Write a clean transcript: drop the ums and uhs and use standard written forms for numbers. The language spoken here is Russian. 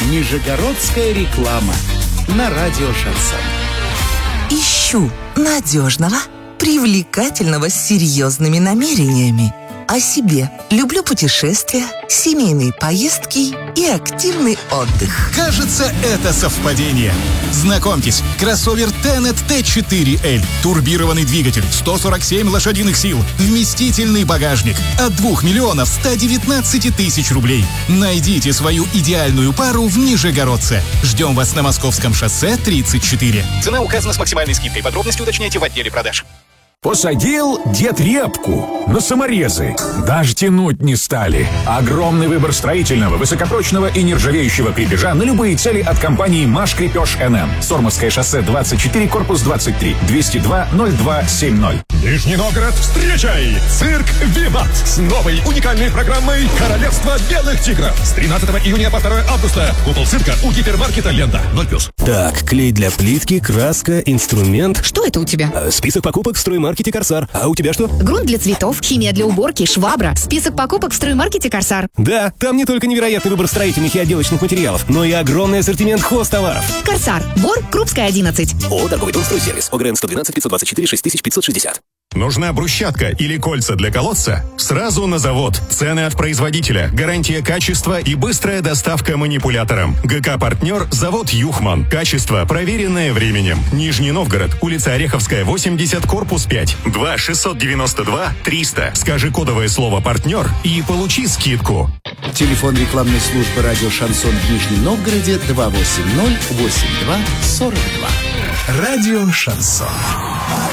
Нижегородская реклама на радио «Шансон». Ищу надежного, привлекательного, с серьезными намерениями. О себе. Люблю путешествия, семейные поездки и активный отдых. Кажется, это совпадение. Знакомьтесь, кроссовер Tenet T4L. Турбированный двигатель, 147 лошадиных сил, вместительный багажник. От 2 миллионов 119 тысяч рублей. Найдите свою идеальную пару в Нижегородце. Ждем вас на Московском шоссе 34. Цена указана с максимальной скидкой. Подробности уточняйте в отделе продаж. Посадил дед репку на саморезы. Даже тянуть не стали. Огромный выбор строительного, высокопрочного и нержавеющего крепежа на любые цели от компании «Маш Крепеж НМ». Сормовское шоссе 24, корпус 23, 202-0270. Нижний Новгород, встречай! Цирк «Виват» с новой уникальной программой «Королевство белых тигров». С 13 июня по 2 августа. Купол цирка у гипермаркета «Лента». 0+. Так, клей для плитки, краска, инструмент. Что это у тебя? Список покупок в строймаркете «Корсар». А у тебя что? Грунт для цветов, химия для уборки, швабра. Список покупок в строймаркете «Корсар». Да, там не только невероятный выбор строительных и отделочных материалов, но и огромный ассортимент хозтоваров. «Корсар». Бор, Крупская, 11. О, торговый дом «Стройсервис». ОГРН 112 524 6560. Нужна брусчатка или кольца для колодца? Сразу на завод. Цены от производителя, гарантия качества и быстрая доставка манипулятором. ГК-партнер завод «Юхман». Качество, проверенное временем. Нижний Новгород, улица Ореховская, 80, корпус 5. 2-692-300. Скажи кодовое слово «партнер» и получи скидку. Телефон рекламной службы радио «Шансон» в Нижнем Новгороде 280-82-42. Радио «Шансон».